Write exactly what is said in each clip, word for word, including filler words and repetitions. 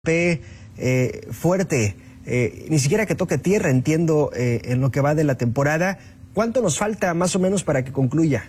eh, fuerte, eh, ni siquiera que toque tierra, entiendo, eh, en lo que va de la temporada. ¿Cuánto nos falta más o menos para que concluya?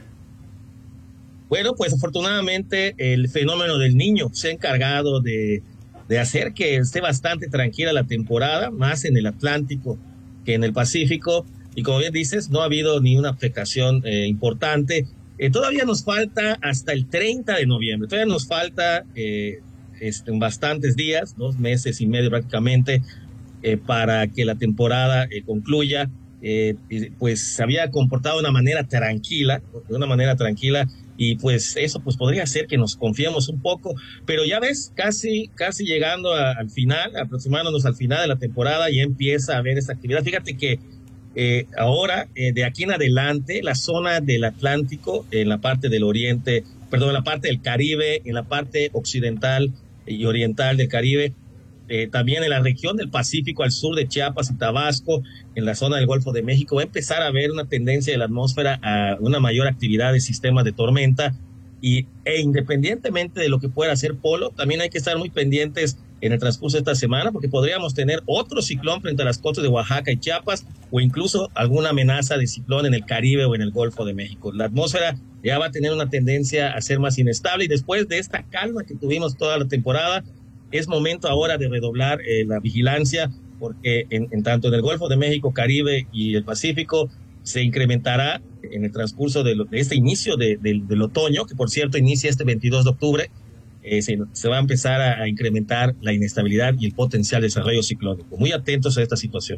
Bueno, pues afortunadamente el fenómeno del Niño se ha encargado de, de hacer que esté bastante tranquila la temporada, más en el Atlántico que en el Pacífico. Y como bien dices, no ha habido ni una afectación eh, importante. Eh, todavía nos falta hasta el treinta de noviembre, todavía nos falta eh, este, bastantes días, dos meses y medio prácticamente, eh, para que la temporada eh, concluya. Eh, pues se había comportado de una manera tranquila, de una manera tranquila, y pues eso pues podría hacer que nos confiemos un poco, pero ya ves, casi, casi llegando a, al final, aproximándonos al final de la temporada, ya empieza a haber esa actividad. Fíjate que eh, ahora, eh, de aquí en adelante, la zona del Atlántico, en la parte del oriente, perdón, en la parte del Caribe, en la parte occidental y oriental del Caribe, Eh, también en la región del Pacífico al sur de Chiapas y Tabasco, en la zona del Golfo de México, va a empezar a haber una tendencia de la atmósfera a una mayor actividad de sistemas de tormenta, y e independientemente de lo que pueda hacer Polo, también hay que estar muy pendientes en el transcurso de esta semana, porque podríamos tener otro ciclón frente a las costas de Oaxaca y Chiapas, o incluso alguna amenaza de ciclón en el Caribe o en el Golfo de México. La atmósfera ya va a tener una tendencia a ser más inestable, y después de esta calma que tuvimos toda la temporada, es momento ahora de redoblar eh, la vigilancia, porque en, en tanto en el Golfo de México, Caribe y el Pacífico se incrementará en el transcurso de, lo, de este inicio de, de, del otoño, que por cierto inicia este veintidós de octubre, eh, se, se va a empezar a, a incrementar la inestabilidad y el potencial desarrollo ciclónico. Muy atentos a esta situación.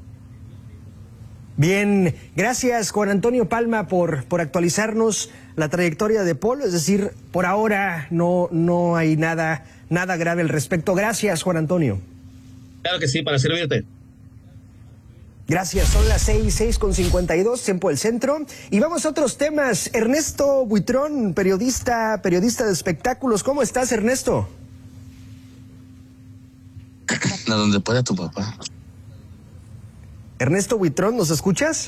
Bien, gracias Juan Antonio Palma por, por actualizarnos la trayectoria de Polo, es decir, por ahora no, no hay nada, nada grave al respecto. Gracias, Juan Antonio. Claro que sí, para servirte. Gracias, son las seis, seis con cincuenta y dos, tiempo del centro. Y vamos a otros temas. Ernesto Buitrón, periodista, periodista de espectáculos. ¿Cómo estás, Ernesto? A donde pueda tu papá. Ernesto Buitrón, ¿nos escuchas?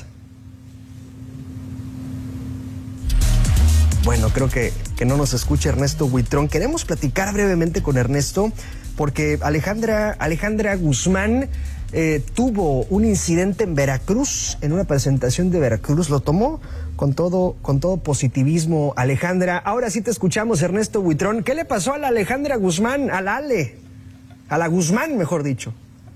Bueno, creo que, que no nos escucha Ernesto Buitrón. Queremos platicar brevemente con Ernesto porque Alejandra, Alejandra Guzmán eh, tuvo un incidente en Veracruz, en una presentación de Veracruz. Lo tomó con todo, con todo positivismo, Alejandra. Ahora sí te escuchamos, Ernesto Buitrón. ¿Qué le pasó a la Alejandra Guzmán, a la Ale? A la Guzmán, mejor dicho.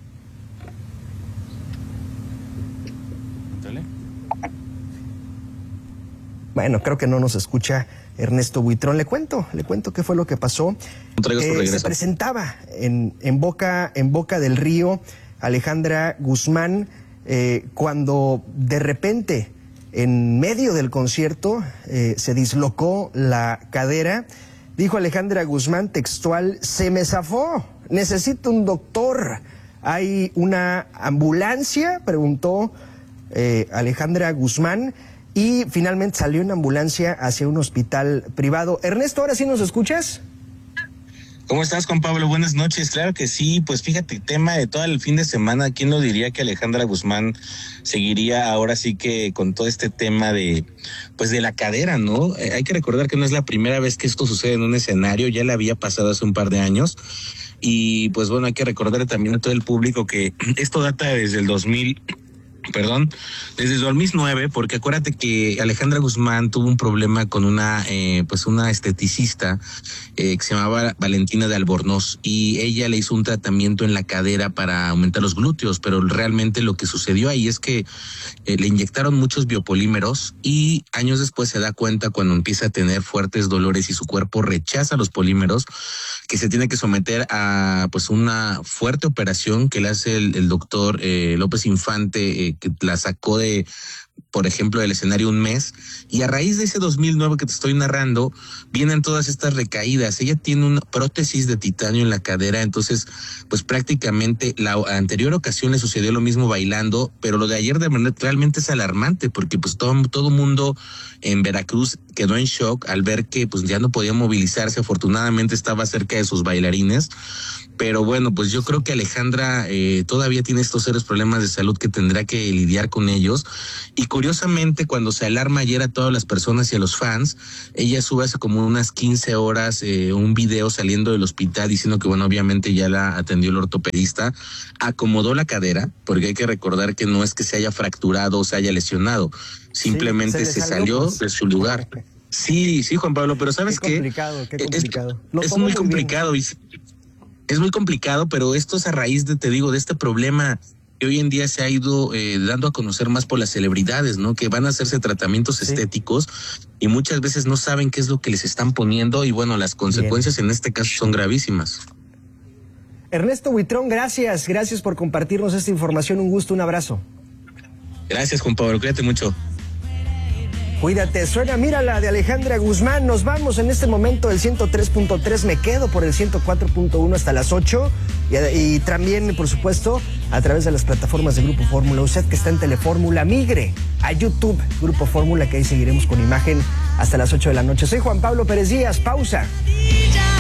Bueno, creo que no nos escucha Ernesto Buitrón. Le cuento, le cuento qué fue lo que pasó. Eh, se presentaba en, en, boca, en Boca del Río Alejandra Guzmán eh, cuando de repente, en medio del concierto, eh, se dislocó la cadera. Dijo Alejandra Guzmán textual: se me zafó, necesito un doctor. ¿Hay una ambulancia?, preguntó eh, Alejandra Guzmán. Y finalmente salió en ambulancia hacia un hospital privado. Ernesto, ¿ahora sí nos escuchas? ¿Cómo estás, Juan Pablo? Buenas noches. Claro que sí. Pues fíjate, tema de todo el fin de semana. ¿Quién no diría que Alejandra Guzmán seguiría ahora sí que con todo este tema de, pues de la cadera, ¿no? Eh, hay que recordar que no es la primera vez que esto sucede en un escenario. Ya le había pasado hace un par de años. Y pues bueno, hay que recordar también a todo el público que esto data desde el dos mil... Perdón, desde dos mil nueve, porque acuérdate que Alejandra Guzmán tuvo un problema con una, eh, pues una esteticista eh, que se llamaba Valentina de Albornoz, y ella le hizo un tratamiento en la cadera para aumentar los glúteos, pero realmente lo que sucedió ahí es que eh, le inyectaron muchos biopolímeros, y años después se da cuenta, cuando empieza a tener fuertes dolores y su cuerpo rechaza los polímeros, que se tiene que someter a pues una fuerte operación que le hace el, el doctor eh, López Infante, eh, que la sacó de, por ejemplo, del escenario un mes, y a raíz de ese dos mil nueve que te estoy narrando, vienen todas estas recaídas. Ella tiene una prótesis de titanio en la cadera, entonces, pues prácticamente la anterior ocasión le sucedió lo mismo bailando, pero lo de ayer de verdad realmente es alarmante, porque pues todo, todo mundo en Veracruz quedó en shock al ver que pues ya no podía movilizarse. Afortunadamente estaba cerca de sus bailarines, pero bueno, pues yo creo que Alejandra eh, todavía tiene estos serios problemas de salud que tendrá que lidiar con ellos. Y curiosamente, cuando se alarma ayer a todas las personas y a los fans, ella sube hace como unas quince horas eh, un video saliendo del hospital diciendo que bueno, obviamente ya la atendió el ortopedista, acomodó la cadera, porque hay que recordar que no es que se haya fracturado o se haya lesionado, simplemente sí, se, se salió pues de su lugar. Sí, sí, Juan Pablo, pero ¿sabes qué? Qué complicado, qué complicado. Es, es muy complicado y es muy complicado, pero esto es a raíz de, te digo, de este problema que hoy en día se ha ido eh, dando a conocer más por las celebridades, ¿no? Que van a hacerse tratamientos sí. estéticos y muchas veces no saben qué es lo que les están poniendo y bueno, las consecuencias Bien. en este caso son gravísimas. Ernesto Buitrón, gracias, gracias por compartirnos esta información, un gusto, un abrazo. Gracias, Juan Pablo, cuídate mucho. Cuídate, suena, mira la de Alejandra Guzmán. Nos vamos en este momento del ciento tres punto tres, me quedo por el ciento cuatro punto uno hasta las ocho y, y también, por supuesto, a través de las plataformas de Grupo Fórmula. Usted que está en Telefórmula, migre a YouTube, Grupo Fórmula, que ahí seguiremos con imagen hasta las ocho de la noche. Soy Juan Pablo Pérez Díaz, pausa.